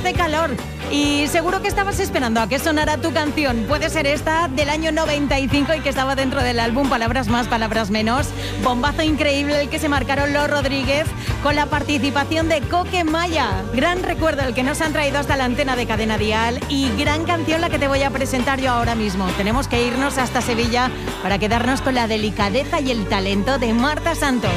hace calor y seguro que estabas esperando a que sonara tu canción. Puede ser esta del año 95 y que estaba dentro del álbum Palabras Más, Palabras Menos. Bombazo increíble el que se marcaron los Rodríguez con la participación de Coque Maya. Gran recuerdo el que nos han traído hasta la antena de Cadena Dial y gran canción la que te voy a presentar yo ahora mismo. Tenemos que irnos hasta Sevilla para quedarnos con la delicadeza y el talento de Marta Santos.